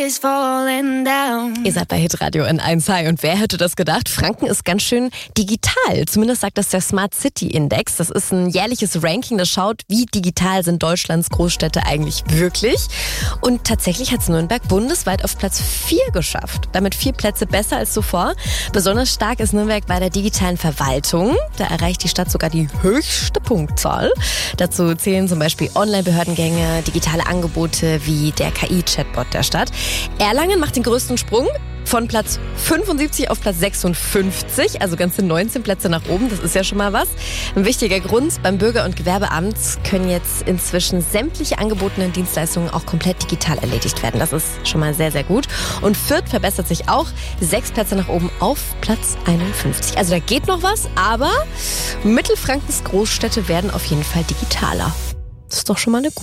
is falling down. Ihr seid bei Hitradio N1 High und wer hätte das gedacht? Franken ist ganz schön digital. Zumindest sagt das der Smart City Index. Das ist ein jährliches Ranking, das schaut, wie digital sind Deutschlands Großstädte eigentlich wirklich. Und tatsächlich hat es Nürnberg bundesweit auf Platz 4 geschafft. Damit 4 Plätze besser als zuvor. Besonders stark ist Nürnberg bei der digitalen Verwaltung. Da erreicht die Stadt sogar die höchste Punktzahl. Dazu zählen zum Beispiel Online-Behördengänge, digitale Angebote wie der KI-Chatbot der Stadt. Erlangen macht den größten Sprung von Platz 75 auf Platz 56, also ganze 19 Plätze nach oben, das ist ja schon mal was. Ein wichtiger Grund, beim Bürger- und Gewerbeamt können jetzt inzwischen sämtliche angebotenen Dienstleistungen auch komplett digital erledigt werden. Das ist schon mal sehr, sehr gut. Und Fürth verbessert sich auch 6 Plätze nach oben auf Platz 51. Also da geht noch was, aber Mittelfrankens Großstädte werden auf jeden Fall digitaler. Das ist doch schon mal eine gute